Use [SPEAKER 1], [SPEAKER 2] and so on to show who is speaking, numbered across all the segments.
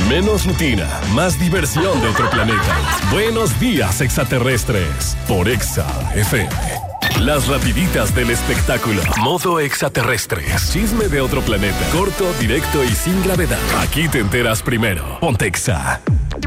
[SPEAKER 1] Menos rutina, más diversión de otro planeta. Buenos días, extraterrestres. Por Exa FM. Las rapiditas del espectáculo. Modo extraterrestres. Chisme de otro planeta. Corto, directo y sin gravedad. Aquí te enteras primero. Ponte Exa.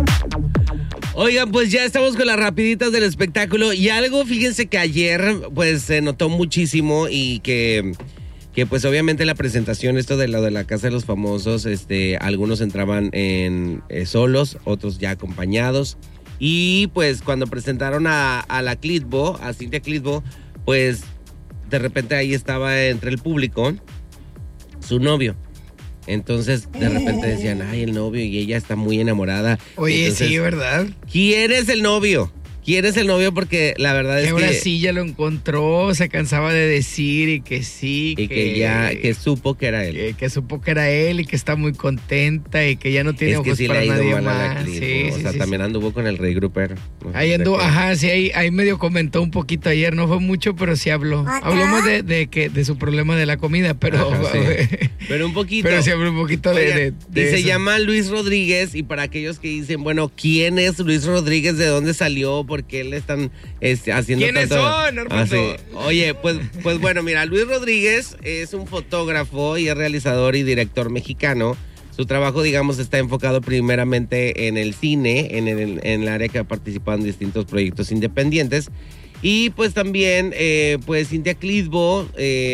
[SPEAKER 2] Oigan, pues ya estamos con las rapiditas del espectáculo. Y algo, fíjense que ayer pues se notó muchísimo y que pues obviamente la presentación, esto de lo de la Casa de los Famosos, algunos entraban en solos, otros ya acompañados. Y pues cuando presentaron a la Clitbo, a Cintia Clitbo, pues de repente ahí estaba entre el público su novio. Entonces de repente decían, ay, el novio, y ella está muy enamorada.
[SPEAKER 3] Oye,
[SPEAKER 2] entonces,
[SPEAKER 3] sí, ¿verdad?
[SPEAKER 2] ¿Quién es el novio? ¿Quién es el novio? Porque la verdad es que...
[SPEAKER 3] ahora sí ya lo encontró, se cansaba de decir y que sí.
[SPEAKER 2] Y que supo que era él.
[SPEAKER 3] Que supo que era él y que está muy contenta y que ya no tiene ojos
[SPEAKER 2] sí
[SPEAKER 3] para nadie
[SPEAKER 2] mal
[SPEAKER 3] más.
[SPEAKER 2] Clitbo,
[SPEAKER 3] Sí,
[SPEAKER 2] o sea,
[SPEAKER 3] sí,
[SPEAKER 2] también anduvo con el Rey Grupero. No
[SPEAKER 3] ahí anduvo,
[SPEAKER 2] sé
[SPEAKER 3] ajá, sí, ahí medio comentó un poquito ayer, no fue mucho, pero sí habló. Habló más de su problema de la comida, pero...
[SPEAKER 2] Ajá, sí. Pero un poquito.
[SPEAKER 3] Pero sí habló un poquito de
[SPEAKER 2] y se
[SPEAKER 3] eso.
[SPEAKER 2] llama Luis Rodríguez, y para aquellos que dicen, bueno, ¿quién es Luis Rodríguez? ¿De dónde salió? ¿Por qué le están haciendo
[SPEAKER 3] ¿Quiénes
[SPEAKER 2] tanto?
[SPEAKER 3] son, Armando?
[SPEAKER 2] Sí. Oye, pues bueno, mira, Luis Rodríguez es un fotógrafo y es realizador y director mexicano. Su trabajo, digamos, está enfocado primeramente en el cine, en el área que ha participado en distintos proyectos independientes. Y pues también, pues Cintia Clitbo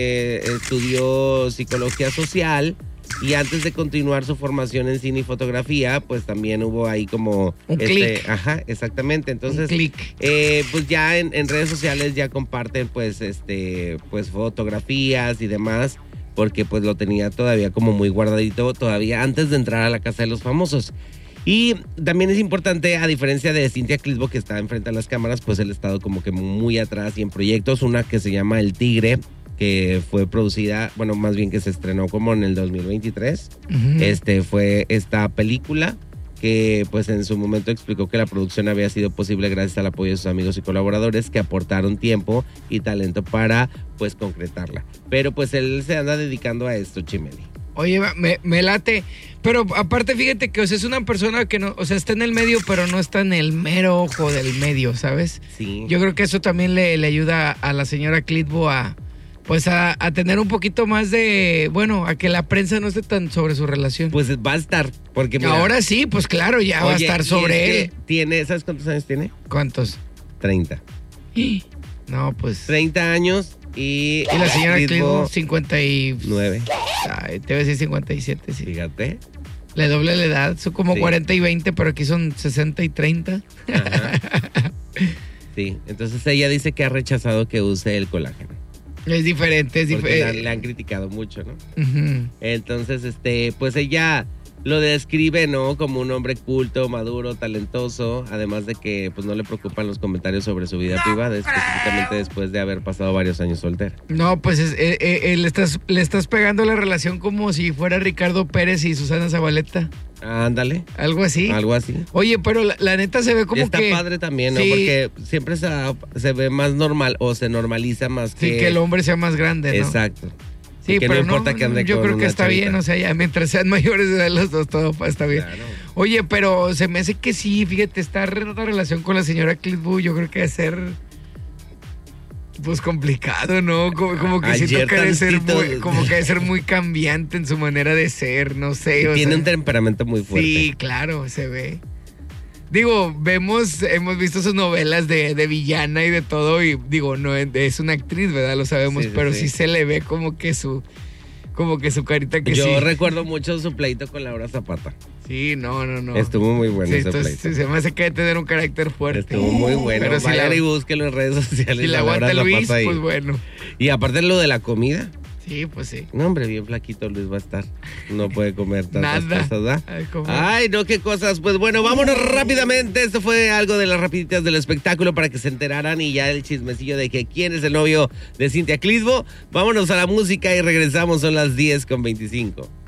[SPEAKER 2] estudió psicología social. Y antes de continuar su formación en cine y fotografía, pues también hubo ahí como...
[SPEAKER 3] un clic.
[SPEAKER 2] Ajá, exactamente. Entonces,
[SPEAKER 3] un clic.
[SPEAKER 2] pues ya en redes sociales ya comparten pues pues fotografías y demás, porque pues lo tenía todavía como muy guardadito, todavía antes de entrar a la Casa de los Famosos. Y también es importante, a diferencia de Cintia Clitbo, que está enfrente a las cámaras, pues él ha estado como que muy atrás y en proyectos, una que se llama El Tigre, que fue producida, bueno, más bien que se estrenó como en el 2023.
[SPEAKER 3] Uh-huh.
[SPEAKER 2] Fue esta película que pues en su momento explicó que la producción había sido posible gracias al apoyo de sus amigos y colaboradores que aportaron tiempo y talento para pues concretarla. Pero pues él se anda dedicando a esto, Chimeli.
[SPEAKER 3] Oye, me late, pero aparte fíjate que, o sea, es una persona que no, o sea, está en el medio, pero no está en el mero ojo del medio, ¿sabes?
[SPEAKER 2] Sí.
[SPEAKER 3] Yo creo que eso también le ayuda a la señora Clitbo a tener un poquito más de, bueno, a que la prensa no esté tan sobre su relación.
[SPEAKER 2] Pues va a estar, porque mira,
[SPEAKER 3] ahora sí, pues claro, ya va a estar sobre él.
[SPEAKER 2] ¿Sabes cuántos años tiene?
[SPEAKER 3] ¿Cuántos?
[SPEAKER 2] 30.
[SPEAKER 3] No, pues...
[SPEAKER 2] 30 años y
[SPEAKER 3] la señora Clitbo
[SPEAKER 2] 59.
[SPEAKER 3] Ay, te voy a decir 57, sí.
[SPEAKER 2] Fíjate.
[SPEAKER 3] Le doble la edad, son como 40 y 20, pero aquí son 60 y 30.
[SPEAKER 2] Ajá. Sí, entonces ella dice que ha rechazado que use el colágeno.
[SPEAKER 3] Es diferente, es diferente.
[SPEAKER 2] Le han criticado mucho, ¿no?
[SPEAKER 3] Uh-huh.
[SPEAKER 2] Entonces, pues ella lo describe, ¿no? Como un hombre culto, maduro, talentoso, además de que pues no le preocupan los comentarios sobre su vida privada, específicamente después de haber pasado varios años soltera.
[SPEAKER 3] No, pues le estás pegando la relación como si fuera Ricardo Pérez y Susana Zabaleta.
[SPEAKER 2] Ándale.
[SPEAKER 3] Algo así.
[SPEAKER 2] Algo así.
[SPEAKER 3] Oye, pero la neta se ve como
[SPEAKER 2] está
[SPEAKER 3] que...
[SPEAKER 2] Está padre también, ¿no?
[SPEAKER 3] Sí.
[SPEAKER 2] Porque siempre se ve más normal o se normaliza más que...
[SPEAKER 3] Sí, que el hombre sea más grande, ¿no?
[SPEAKER 2] Exacto.
[SPEAKER 3] Sí,
[SPEAKER 2] que
[SPEAKER 3] pero
[SPEAKER 2] no importa que ande
[SPEAKER 3] yo
[SPEAKER 2] con
[SPEAKER 3] creo que
[SPEAKER 2] una
[SPEAKER 3] está
[SPEAKER 2] chavita.
[SPEAKER 3] bien, o sea, ya mientras sean mayores de edad los dos, todo está bien.
[SPEAKER 2] Claro.
[SPEAKER 3] Oye, pero se me hace que sí, fíjate, estar en una relación con la señora Clitbo, yo creo que debe ser... pues complicado, ¿no? Como que siento que debe ser muy cambiante en su manera de ser, no sé.
[SPEAKER 2] Tiene un temperamento muy fuerte.
[SPEAKER 3] Sí, claro, se ve. Digo, hemos visto sus novelas de villana y de todo, y digo, no es una actriz, ¿verdad? Lo sabemos,
[SPEAKER 2] Sí,
[SPEAKER 3] pero
[SPEAKER 2] sí.
[SPEAKER 3] sí se le ve como que su carita que
[SPEAKER 2] Yo
[SPEAKER 3] sí.
[SPEAKER 2] recuerdo mucho su pleito con Laura Zapata.
[SPEAKER 3] Sí, no.
[SPEAKER 2] Estuvo muy bueno
[SPEAKER 3] Sí,
[SPEAKER 2] ese
[SPEAKER 3] entonces,
[SPEAKER 2] pleito.
[SPEAKER 3] se me hace que debe tener un carácter fuerte.
[SPEAKER 2] Estuvo muy bueno.
[SPEAKER 3] Pero si
[SPEAKER 2] Vayan
[SPEAKER 3] la-
[SPEAKER 2] y búsquenlo en redes sociales.
[SPEAKER 3] Si la
[SPEAKER 2] a Laura
[SPEAKER 3] aguanta Luis,
[SPEAKER 2] Zapata ahí.
[SPEAKER 3] pues bueno.
[SPEAKER 2] Y aparte lo de la comida.
[SPEAKER 3] Sí, pues sí.
[SPEAKER 2] No, hombre, bien flaquito Luis va a estar. No puede comer tantas
[SPEAKER 3] Nada.
[SPEAKER 2] cosas, ¿verdad?
[SPEAKER 3] ¿Cómo?
[SPEAKER 2] Ay, no, qué cosas. Pues bueno, vámonos rápidamente. Esto fue algo de las rapiditas del espectáculo para que se enteraran y ya el chismecillo de que quién es el novio de Cintia Clitbo. Vámonos a la música y regresamos. Son las 10:25.